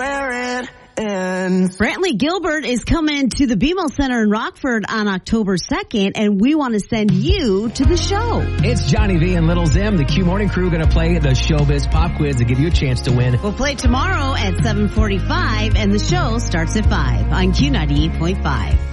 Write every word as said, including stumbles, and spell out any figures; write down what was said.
where it ends. Brantley Gilbert is coming to the B M O Center in Rockford on October second, and we want to send you to the show. It's Johnny V and Little Zim. The Q Morning Crew going to play the Showbiz Pop Quiz to give you a chance to win. We'll play tomorrow at seven forty-five, and the show starts at five on Q ninety-eight point five.